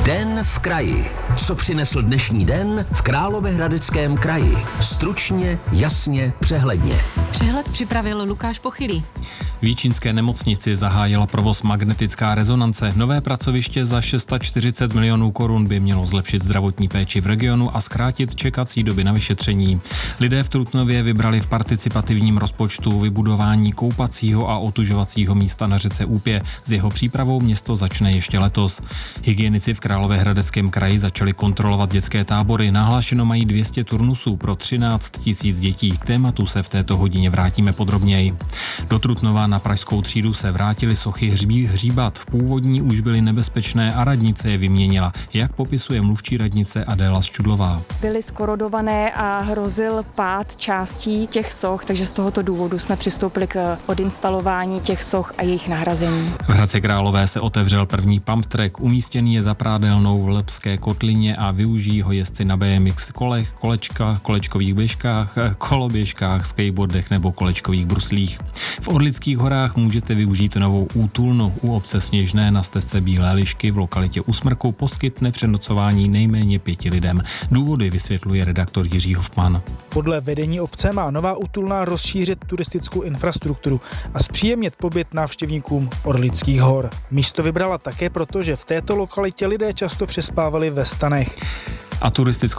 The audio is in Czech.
Den v kraji. Co přinesl dnešní den v Královéhradeckém kraji? Stručně, jasně, přehledně. Přehled připravil Lukáš Pochylý. V Jičínské nemocnici zahájila provoz magnetická rezonance. Nové pracoviště za 640 milionů korun by mělo zlepšit zdravotní péči v regionu a zkrátit čekací doby na vyšetření. Lidé v Trutnově vybrali v participativním rozpočtu vybudování koupacího a otužovacího místa na řece Úpě. S jeho přípravou město začne ještě letos. Hygienici v Královéhradeckém kraji začali kontrolovat dětské tábory. Nahlášeno mají 200 turnusů pro 13 000 dětí. K tématu se v této hodině vrátíme podrobněji. Do Trutnova na Pražskou třídu se vrátily sochy hříbat. Původní už byly nebezpečné a radnice je vyměnila. Jak popisuje mluvčí radnice Adéla Ščudlová. Byly skorodované a hrozil pád částí těch soch, takže z tohoto důvodu jsme přistoupili k odinstalování těch soch a jejich nahrazení. V Hradci Králové se otevřel první pump track. Umístěný je za Prádelnou v Lepské kotlině a využijí ho jezdci na BMX kolech, kolečkových běžkách, koloběžkách, skateboardech nebo kolečkových bruslích. V Orlických horách můžete využít novou útulnu. U obce Sněžné na stezce Bílé lišky v lokalitě U Smrku poskytne přenocování nejméně 5 lidem. Důvody vysvětluje redaktor Jiří Hofman. Podle vedení obce má nová útulna rozšířit turistickou infrastrukturu a zpříjemnit pobyt návštěvníkům Orlických hor. Místo vybrala také proto, že v této lokalitě lidé často přespávali ve stanech. A turistickou